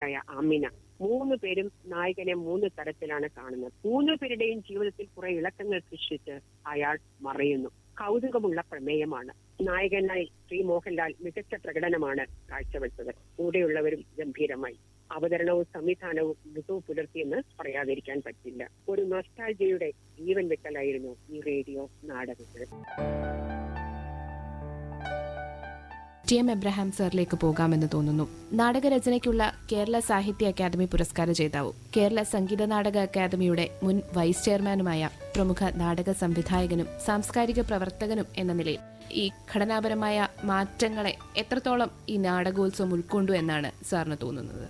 സുഹൃത്തായ അമിന, 3 പേരും നായകനെ 3 തരത്തിലാണ് കാണുന്നത്. 3 പേരുടെയും ജീവിതത്തിൽ കുറെ ഇളക്കങ്ങൾ സൃഷ്ടിച്ച് അയാൾ മറയുന്നു. കൗതുകമുള്ള പ്രമേയമാണ്. നായകനായി ശ്രീ മോഹൻലാൽ മികച്ച പ്രകടനമാണ് കാഴ്ചവെച്ചത്. കൂടെയുള്ളവരും ഗംഭീരമായി. അവതരണവും സംവിധാനവും മികവ് പുലർത്തിയെന്ന് പറയാതിരിക്കാൻ പറ്റില്ല. ഒരു നൊസ്റ്റാൾജിയയുടെ ജീവൻ വെക്കലായിരുന്നു ഈ റേഡിയോ നാടകങ്ങൾ. TM എബ്രഹാം സാറിലേക്ക് പോകാമെന്ന് തോന്നുന്നു. നാടകരചനയ്ക്കുള്ള കേരള സാഹിത്യ അക്കാദമി പുരസ്കാര ജേതാവും കേരള സംഗീത നാടക അക്കാദമിയുടെ മുൻ വൈസ് ചെയർമാനുമായ പ്രമുഖ നാടക സംവിധായകനും സാംസ്കാരിക പ്രവർത്തകനും എന്ന നിലയിൽ ഈ ഘടനാപരമായ മാറ്റങ്ങളെ എത്രത്തോളം ഈ നാടകോത്സവം ഉൾക്കൊണ്ടു എന്നാണ് സാറിന് തോന്നുന്നത്?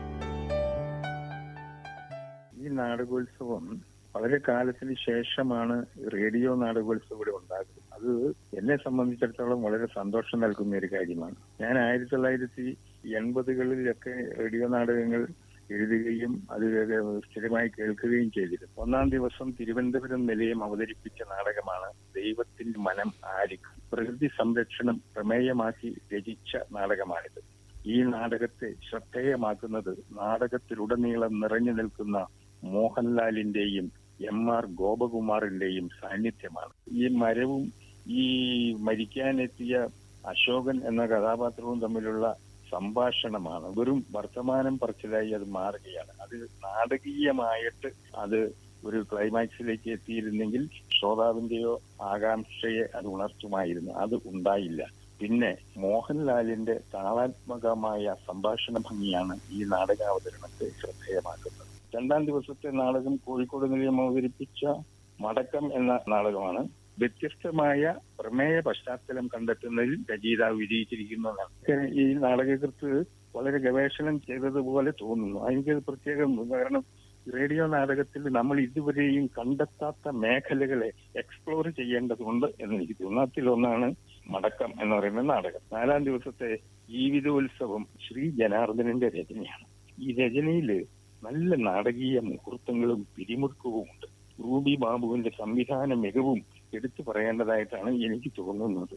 ഈ നാടകോത്സവം വളരെ കാലത്തിന് ശേഷമാണ് റേഡിയോ നാടകോത്സവം ഇവിടെ ഉണ്ടാകുന്നത്. അത് എന്നെ സംബന്ധിച്ചിടത്തോളം വളരെ സന്തോഷം നൽകുന്ന ഒരു കാര്യമാണ്. ഞാൻ 1980-കളിലൊക്കെ റേഡിയോ നാടകങ്ങൾ എഴുതുകയും അത് സ്ഥിരമായി കേൾക്കുകയും ചെയ്തിരുന്നു. 1-ാം ദിവസം തിരുവനന്തപുരം നിലയം അവതരിപ്പിച്ച നാടകമാണ് ദൈവത്തിന്റെ മനം ആരിക്കും. പ്രകൃതി സംരക്ഷണം പ്രമേയമാക്കി രചിച്ച നാടകമാണിത്. ഈ നാടകത്തെ ശ്രദ്ധേയമാക്കുന്നത് നാടകത്തിലുടനീളം നിറഞ്ഞു നിൽക്കുന്ന മോഹൻലാലിന്റെയും MR ഗോപകുമാറിന്റെയും സാന്നിധ്യമാണ്. ഈ മരവും ഈ മരിക്കാനെത്തിയ അശോകൻ എന്ന കഥാപാത്രവും തമ്മിലുള്ള സംഭാഷണമാണ്. വെറും വർത്തമാനം പറച്ചിലായി അത് മാറുകയാണ്. അത് നാടകീയമായിട്ട് അത് ഒരു ക്ലൈമാക്സിലേക്ക് എത്തിയിരുന്നെങ്കിൽ ശ്രോതാവിന്റെയോ ആകാംക്ഷയെ അത് ഉണർത്തുമായിരുന്നു. അത് ഉണ്ടായില്ല. പിന്നെ മോഹൻലാലിന്റെ താളാത്മകമായ സംഭാഷണ ഭംഗിയാണ് ഈ നാടകാവതരണത്തെ ശ്രദ്ധേയമാക്കുന്നത്. 2-ാം ദിവസത്തെ നാടകം കോഴിക്കോട് നിലയം അവതരിപ്പിച്ച മടക്കം എന്ന നാടകമാണ്. വ്യത്യസ്തമായ പ്രമേയ പശ്ചാത്തലം കണ്ടെത്തുന്നതിൽ രചയിതാവ് വിജയിച്ചിരിക്കുന്നതാണ്. ഈ നാടകകൃത്ത് വളരെ ഗവേഷണം ചെയ്തതുപോലെ തോന്നുന്നു. എനിക്കത് പ്രത്യേകം, കാരണം റേഡിയോ നാടകത്തിൽ നമ്മൾ ഇതുവരെയും കണ്ടെത്താത്ത മേഖലകളെ എക്സ്പ്ലോർ ചെയ്യേണ്ടതുണ്ട് എന്ന് എനിക്ക് തോന്നുന്നു. അതിലൊന്നാണ് മടക്കം എന്ന് പറയുന്ന നാടകം. 4-ാം ദിവസത്തെ ജീവിതോത്സവം ശ്രീ ജനാർദ്ദനന്റെ രചനയാണ്. ഈ രചനയില് നല്ല നാടകീയ മുഹൂർത്തങ്ങളും പിരിമുറുക്കവും ഉണ്ട്. റൂബി ബാബുവിന്റെ സംവിധാന മികവും എടുത്തു പറയേണ്ടതായിട്ടാണ് എനിക്ക് തോന്നുന്നത്.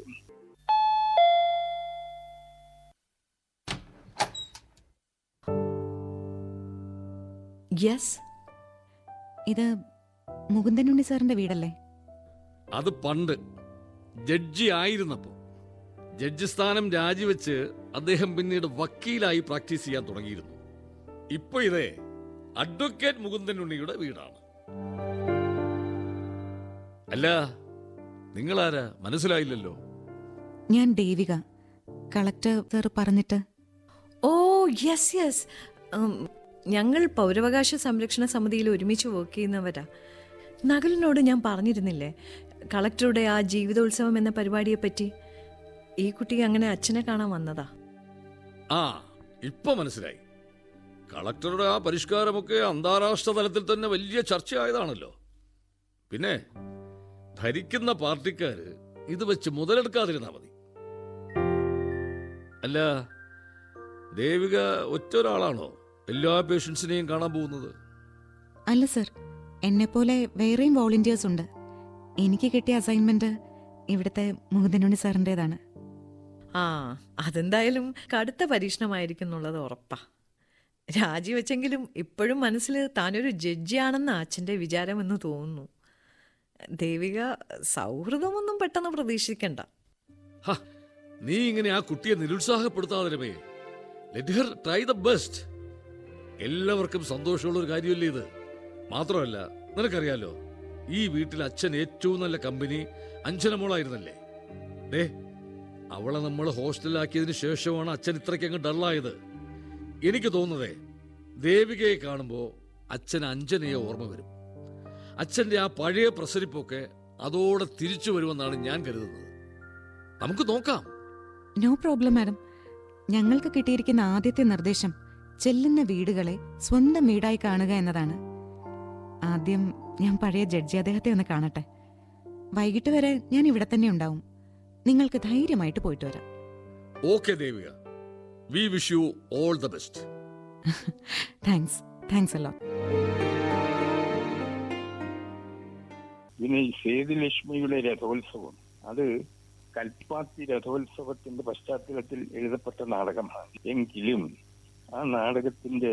യെസ്, ഇത് മുകുന്ദനുണ്ണി സാറിന്റെ വീടല്ലേ? അത് പണ്ട് ജഡ്ജി ആയിരുന്നപ്പോ. ജഡ്ജി സ്ഥാനം രാജിവെച്ച് അദ്ദേഹം പിന്നീട് വക്കീലായി പ്രാക്ടീസ് ചെയ്യാൻ തുടങ്ങിയിരുന്നു. ഇപ്പൊ ഇതേ അഡ്വക്കേറ്റ് മുകുന്ദനുണ്ണിയുടെ വീടാണ്. അല്ല, നിങ്ങളാരാ? മനസ്സിലായില്ലല്ലോ. ഞാൻ ദേവിക, കളക്ടർ സാർ പറഞ്ഞിട്ട്. ഓ യെസ് യെസ്, ഞങ്ങൾ പൗരാവകാശ സംരക്ഷണ സമിതിയിൽ ഒരുമിച്ച് വർക്ക് ചെയ്യുന്നവരാ. നകുലിനോട് ഞാൻ പറഞ്ഞിരുന്നില്ലേ കളക്ടറുടെ ആ ജീവിതോത്സവം എന്ന പരിപാടിയെ പറ്റി? ഈ കുട്ടി അങ്ങനെ അച്ഛനെ കാണാൻ വന്നതാ. ആ, ഇപ്പൊ മനസ്സിലായി. കളക്ടറുടെ ആ പരിഷ്കാരമൊക്കെ അന്താരാഷ്ട്ര തലത്തിൽ തന്നെ വലിയ ചർച്ചയായതാണല്ലോ. പിന്നെ ഭരിക്കുന്ന പാർട്ടിക്കാര് ഇത് വെച്ച് മുതലെടുക്കാതിരുന്നാ മതി. അല്ല, ദേവിക ഒറ്റൊരാളാണോ എല്ലാ പേഷ്യൻസിനെയും കാണാൻ പോകുന്നത്? അല്ല സർ, എന്നെപ്പോലെ വേറെയും വോളണ്ടിയേഴ്സ് ഉണ്ട്. എനിക്ക് കിട്ടിയ അസൈൻമെന്റ് ഇവിടുത്തെ മുകുന്ദനുണ്ണി സാറിൻ്റെതാണ്. ആ, അതെന്തായാലും കടുത്ത പരീക്ഷണമായിരിക്കും എന്നുള്ളത് ഉറപ്പാ. രാജിവെച്ചെങ്കിലും ഇപ്പോഴും മനസ്സിൽ താനൊരു ജഡ്ജിയാണെന്ന് അച്ഛൻ്റെ വിചാരമെന്ന് തോന്നുന്നു. ദേവിക സൗഹൃദമൊന്നും പെട്ടെന്ന് പ്രതീക്ഷിക്കണ്ട. നീ ഇങ്ങനെ ആ കുട്ടിയെ നിരുത്സാഹപ്പെടുത്താതിരമേ. Let Har try the best. എല്ലാവർക്കും സന്തോഷമുള്ള ഒരു കാര്യമല്ലേ ഇത്? മാത്രമല്ല, നിനക്കറിയാലോ, ഈ വീട്ടിൽ അച്ഛൻ ഏറ്റവും നല്ല കമ്പനി അഞ്ജനമോളായിരുന്നല്ലേ. അവളെ നമ്മൾ ഹോസ്റ്റലിലാക്കിയതിനു ശേഷമാണ് അച്ഛൻ ഇത്രയ്ക്ക് അങ്ങ് ഡള്ളായത്. എനിക്ക് തോന്നുന്നതേ, ദേവികയെ കാണുമ്പോ അച്ഛൻ അഞ്ജനയെ ഓർമ്മ വരും. അച്ഛന്റെ ആ പഴയ പ്രസരിപ്പൊക്കെ അതോടെ തിരിച്ചു വരുമെന്നാണ് ഞാൻ കരുതുന്നത്. നമുക്ക് നോക്കാം. No problem madam. ഞങ്ങൾക്ക് കിട്ടിയിരിക്കുന്ന ആദ്യത്തെ നിർദ്ദേശം ചെല്ലുന്ന വീടുകളെ സ്വന്തം വീടായി കാണുക എന്നതാണ്. ആദ്യം ഞാൻ പഴയ ജഡ്ജി അദ്ദേഹത്തെ ഒന്ന് കാണട്ടെ. വൈകിട്ട് വരെ ഞാൻ ഇവിടെ തന്നെ ഉണ്ടാവും. നിങ്ങൾക്ക് ധൈര്യമായിട്ട് പോയിട്ട് വരാം. Okay Devika, we wish you all the best. Thanks അല്ലോ. പിന്നെ ഈ സേതുലക്ഷ്മിയുടെ രഥോത്സവം, അത് കൽപ്പാത്തി രഥോത്സവത്തിന്റെ പശ്ചാത്തലത്തിൽ എഴുതപ്പെട്ട നാടകമാണ്. എങ്കിലും ആ നാടകത്തിന്റെ